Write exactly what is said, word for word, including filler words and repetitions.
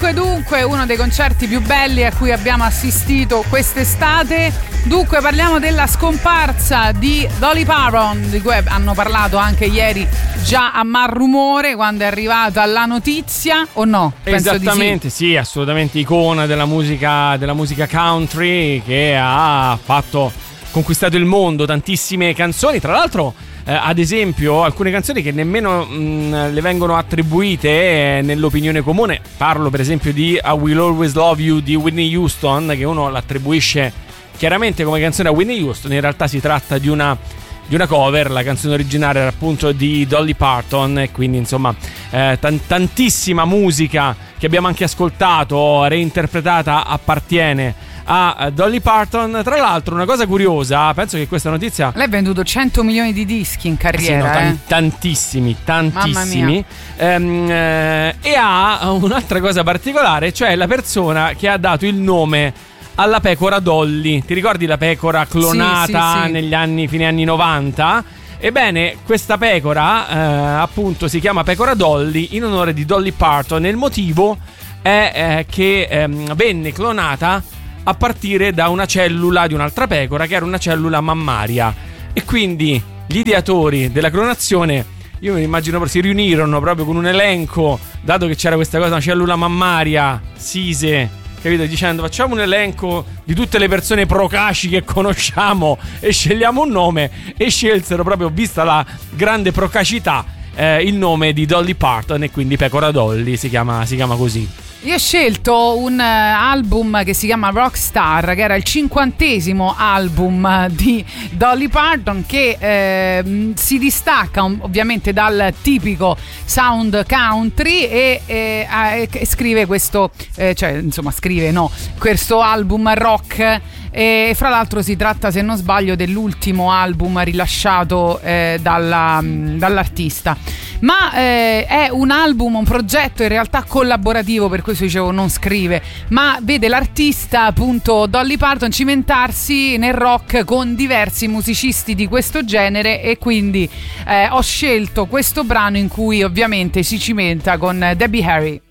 dunque, dunque, uno dei concerti più belli a cui abbiamo assistito quest'estate. Dunque, parliamo della scomparsa di Dolly Parton, di cui hanno parlato anche ieri già a Mar Rumore quando è arrivata la notizia, o no? Penso Esattamente, di sì. sì, assolutamente icona della musica, della musica country, che ha fatto conquistato il mondo, tantissime canzoni, tra l'altro eh, ad esempio alcune canzoni che nemmeno mh, le vengono attribuite eh, nell'opinione comune. Parlo per esempio di I Will Always Love You di Whitney Houston, che uno l'attribuisce chiaramente come canzone a Whitney Houston. In realtà si tratta di una di una cover, la canzone originale era appunto di Dolly Parton, e quindi insomma eh, t- tantissima musica che abbiamo anche ascoltato reinterpretata appartiene a Dolly Parton. Tra l'altro, una cosa curiosa, penso che questa notizia, lei ha venduto cento milioni di dischi in carriera, sì, no, eh? t- tantissimi tantissimi ehm, eh, e ha un'altra cosa particolare, cioè la persona che ha dato il nome alla pecora Dolly. Ti ricordi la pecora clonata sì, sì, sì. negli anni fine anni novanta? Ebbene, questa pecora eh, appunto si chiama pecora Dolly in onore di Dolly Parton, e il motivo è eh, che ehm, venne clonata a partire da una cellula di un'altra pecora, che era una cellula mammaria, e quindi gli ideatori della clonazione, io mi immagino, si riunirono proprio con un elenco, dato che c'era questa cosa, una cellula mammaria, sise, capito, dicendo facciamo un elenco di tutte le persone procaci che conosciamo e scegliamo un nome, e scelsero, proprio vista la grande procacità, eh, il nome di Dolly Parton, e quindi pecora Dolly si chiama, si chiama così. Io ho scelto un uh, album che si chiama Rockstar, che era il cinquantesimo album uh, di Dolly Parton, che eh, si distacca um, ovviamente dal tipico sound country, e, e, eh, e scrive questo, eh, cioè insomma scrive no, questo album rock. E fra l'altro si tratta, se non sbaglio, dell'ultimo album rilasciato eh, dalla, dall'artista, ma eh, è un album, un progetto in realtà collaborativo, per questo dicevo non scrive, ma vede l'artista appunto Dolly Parton cimentarsi nel rock con diversi musicisti di questo genere, e quindi eh, ho scelto questo brano in cui ovviamente si cimenta con Debbie Harry.